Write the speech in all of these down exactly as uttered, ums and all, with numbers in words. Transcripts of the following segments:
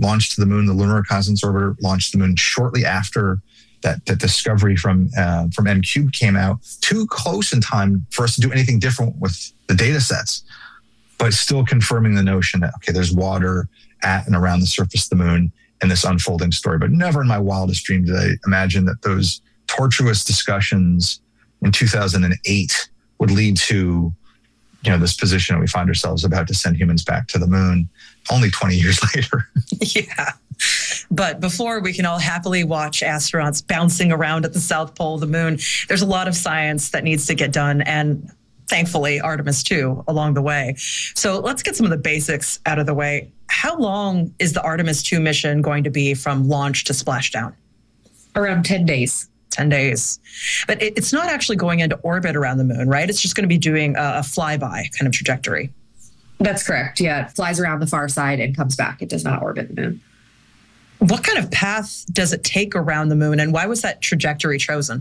launched to the moon. The Lunar Reconnaissance Orbiter launched to the moon shortly after that, that discovery from uh, from M Cube came out. Too close in time for us to do anything different with the data sets, but still confirming the notion that, okay, there's water at and around the surface of the moon and this unfolding story. But never in my wildest dream did I imagine that those tortuous discussions in two thousand eight would lead to, you know, this position that we find ourselves about to send humans back to the moon only twenty years later. Yeah. But before we can all happily watch astronauts bouncing around at the South Pole of the moon, there's a lot of science that needs to get done. And thankfully, Artemis two along the way. So let's get some of the basics out of the way. How long is the Artemis two mission going to be from launch to splashdown? Around ten days. ten days. But it, it's not actually going into orbit around the moon, right? It's just going to be doing a, a flyby kind of trajectory. That's correct. Yeah, it flies around the far side and comes back. It does not orbit the moon. What kind of path does it take around the moon, and why was that trajectory chosen?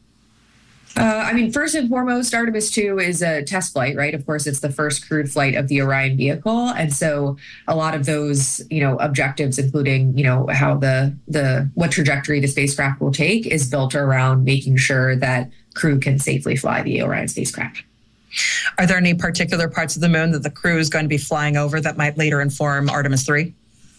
Uh, I mean, first and foremost, Artemis two is a test flight, right? Of course, it's the first crewed flight of the Orion vehicle. And so a lot of those, you know, objectives, including, you know, how the, the, what trajectory the spacecraft will take is built around making sure that crew can safely fly the Orion spacecraft. Are there any particular parts of the moon that the crew is going to be flying over that might later inform Artemis three?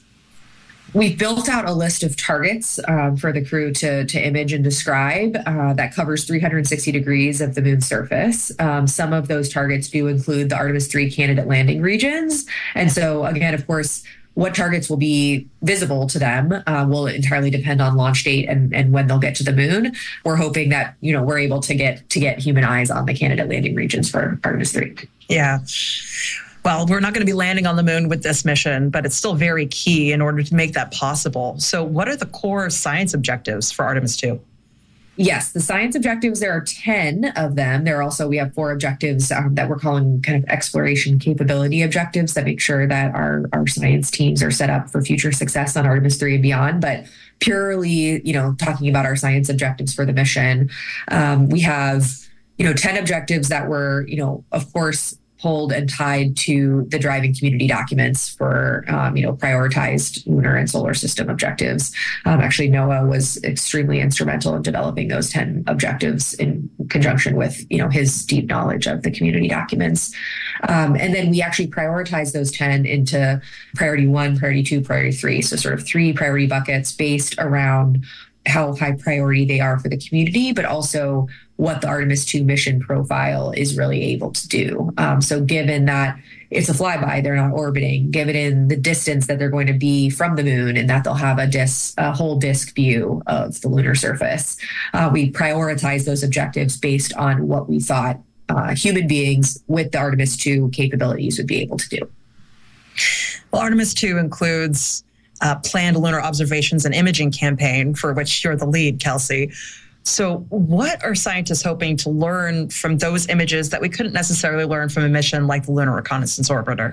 We've built out a list of targets um, for the crew to, to image and describe uh, that covers three hundred sixty degrees of the moon's surface. Um, some of those targets do include the Artemis three candidate landing regions. And so, again, of course, what targets will be visible to them uh, will entirely depend on launch date and, and when they'll get to the moon. We're hoping that, you know, we're able to get to get human eyes on the candidate landing regions for Artemis three. Yeah. Well, we're not going to be landing on the moon with this mission, but it's still very key in order to make that possible. So what are the core science objectives for Artemis two? Yes, the science objectives, there are ten of them. There are also, we have four objectives um, that we're calling kind of exploration capability objectives that make sure that our, our science teams are set up for future success on Artemis three and beyond. But purely, you know, talking about our science objectives for the mission, um, we have, you know, ten objectives that were, you know, of course, pulled and tied to the driving community documents for, um, you know, prioritized lunar and solar system objectives. Um, actually, NOAA was extremely instrumental in developing those ten objectives in conjunction with, you know, his deep knowledge of the community documents. Um, and then we actually prioritize those ten into priority one, priority two, priority three. So sort of three priority buckets based around how high priority they are for the community, but also what the Artemis two mission profile is really able to do. Um, so given that it's a flyby, they're not orbiting, given the distance that they're going to be from the moon and that they'll have a disc, a whole disk view of the lunar surface, uh, we prioritize those objectives based on what we thought uh, human beings with the Artemis two capabilities would be able to do. Well, Artemis two includes a planned lunar observations and imaging campaign for which you're the lead, Kelsey. So what are scientists hoping to learn from those images that we couldn't necessarily learn from a mission like the Lunar Reconnaissance Orbiter?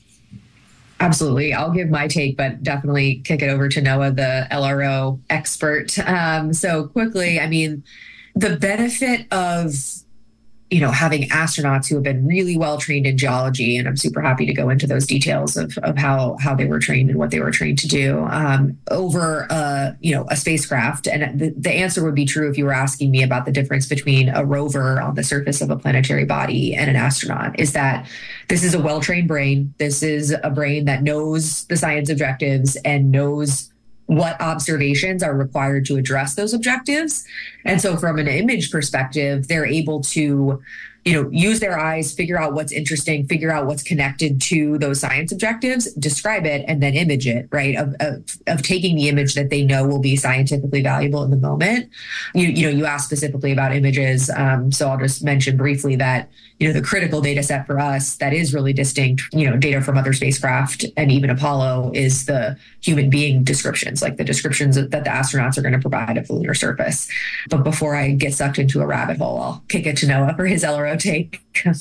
Absolutely. I'll give my take, but definitely kick it over to Noah, the L R O expert. Um, so quickly, I mean, the benefit of, you know, having astronauts who have been really well trained in geology, and I'm super happy to go into those details of, of how, how they were trained and what they were trained to do um, over, a, you know, a spacecraft. And the, the answer would be true if you were asking me about the difference between a rover on the surface of a planetary body and an astronaut, is that this is a well-trained brain. This is a brain that knows the science objectives and knows what observations are required to address those objectives. And so from an image perspective, they're able to, you know, use their eyes, figure out what's interesting, figure out what's connected to those science objectives, describe it, and then image it, right? Of, of, of taking the image that they know will be scientifically valuable in the moment. You, you know, you asked specifically about images. Um, so I'll just mention briefly that, you know, the critical data set for us that is really distinct, you know, data from other spacecraft and even Apollo is the human being descriptions, like the descriptions that the astronauts are going to provide of the lunar surface. But before I get sucked into a rabbit hole, I'll kick it to Noah for his L R O take.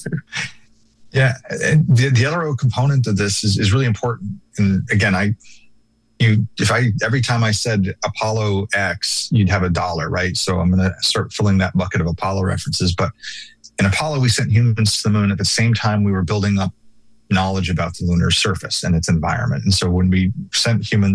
Yeah, and the, the L R O component of this is, is really important. And again, I, you, if I, every time I said Apollo X, you'd have a dollar, right? So I'm going to start filling that bucket of Apollo references. But in Apollo, we sent humans to the moon at the same time we were building up knowledge about the lunar surface and its environment. And so when we sent humans